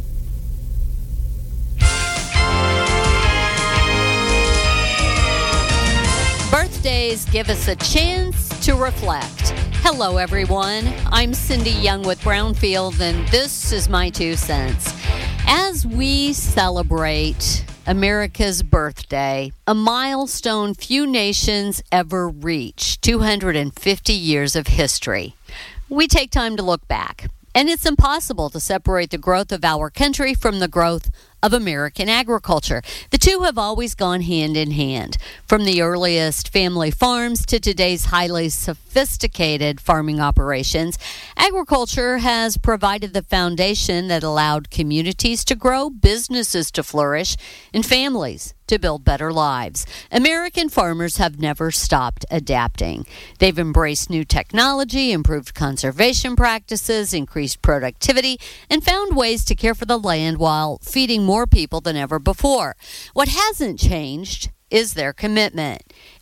Birthdays give us a chance to reflect. Hello, everyone. I'm Cindy Young with Brownfield, and this is my two cents. As we celebrate America's birthday, a milestone few nations ever reach, two hundred fifty years of history, we take time to look back. And it's impossible to separate the growth of our country from the growth of American agriculture. The two have always gone hand in hand. From the earliest family farms to today's highly sophisticated farming operations, agriculture has provided the foundation that allowed communities to grow, businesses to flourish, and families to build better lives. American farmers have never stopped adapting. They've embraced new technology, improved conservation practices, increased productivity, and found ways to care for the land while feeding more people than ever before. What hasn't changed is their commitment.